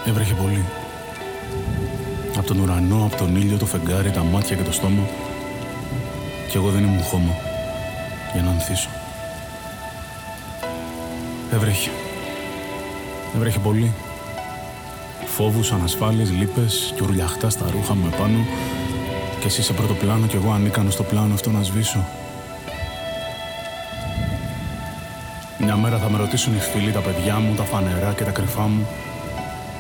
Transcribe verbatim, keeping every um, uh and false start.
Έβρεχε πολύ. Από τον ουρανό, από τον ήλιο, το φεγγάρι, τα μάτια και το στόμα. Κι εγώ δεν ήμουν χώμα για να ανθίσω. Έβρεχε. Έβρεχε πολύ. Φόβους, ανασφάλειες, λύπες και ουρλιαχτά στα ρούχα μου επάνω. Κι εσύ σε πρώτο πλάνο κι εγώ ανίκανο στο πλάνο αυτό να σβήσω. Μια μέρα θα με ρωτήσουν οι φίλοι, τα παιδιά μου, τα φανερά και τα κρυφά μου.